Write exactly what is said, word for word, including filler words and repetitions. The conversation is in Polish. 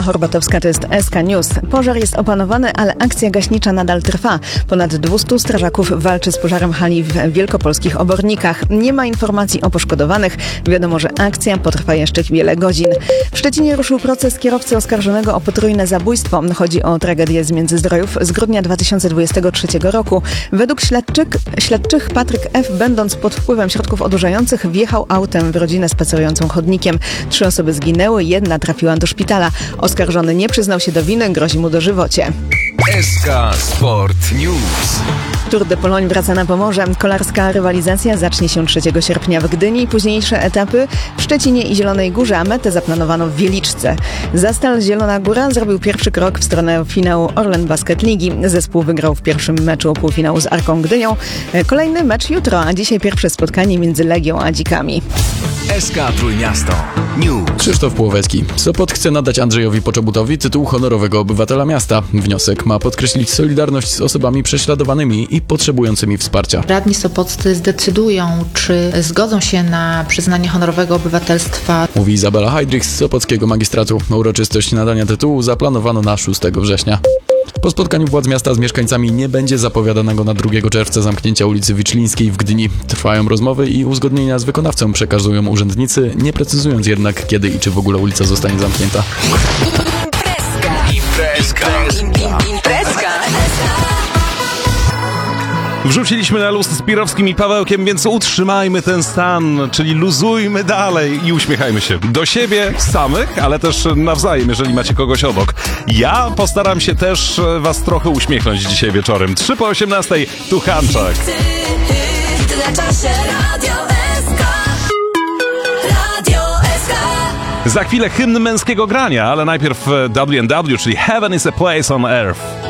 Horbatowska, to jest S K News. Pożar jest opanowany, ale akcja gaśnicza nadal trwa. Ponad dwieście strażaków walczy z pożarem hali w wielkopolskich Obornikach. Nie ma informacji o poszkodowanych. Wiadomo, że akcja potrwa jeszcze wiele godzin. W Szczecinie ruszył proces kierowcy oskarżonego o potrójne zabójstwo. Chodzi o tragedię z Międzyzdrojów z grudnia dwa tysiące dwudziestego trzeciego roku. Według śledczych, śledczych Patryk F., będąc pod wpływem środków odurzających, wjechał autem w rodzinę spacerującą chodnikiem. Trzy osoby zginęły, jedna trafiła do szpitala. Oskarżony nie przyznał się do winy, grozi mu dożywocie. S K Sport News. Tour de Pologne wraca na Pomorze. Kolarska rywalizacja zacznie się trzeciego sierpnia w Gdyni. Późniejsze etapy w Szczecinie i Zielonej Górze, a metę zaplanowano w Wieliczce. Zastal Zielona Góra zrobił pierwszy krok w stronę finału Orlen Basket Ligi. Zespół wygrał w pierwszym meczu półfinału z Arką Gdynią. Kolejny mecz jutro, a dzisiaj pierwsze spotkanie między Legią a Dzikami. S K Trójmiasto News. Krzysztof Płowecki. Sopot chce nadać Andrzejowi Poczobutowi tytuł honorowego obywatela miasta. Wniosek ma podkreślić solidarność z osobami prześladowanymi i potrzebującymi wsparcia. Radni sopoccy zdecydują, czy zgodzą się na przyznanie honorowego obywatelstwa. Mówi Izabela Heidrich z Sopockiego Magistratu. Uroczystość nadania tytułu zaplanowano na szóstego września. Po spotkaniu władz miasta z mieszkańcami nie będzie zapowiadanego na drugiego czerwca zamknięcia ulicy Wyczlińskiej w Gdyni. Trwają rozmowy i uzgodnienia z wykonawcą przekazują urzędnicy, nie precyzując jednak, kiedy i czy w ogóle ulica zostanie zamknięta. Imprezka. Imprezka. Wrzuciliśmy na luz z Pirowskim i Pawełkiem, więc utrzymajmy ten stan, czyli luzujmy dalej i uśmiechajmy się do siebie samych, ale też nawzajem, jeżeli macie kogoś obok. Ja postaram się też was trochę uśmiechnąć dzisiaj wieczorem. trzy po osiemnastej, tu Hanczak. Za chwilę hymn męskiego grania, ale najpierw W and W, czyli Heaven is a Place on Earth.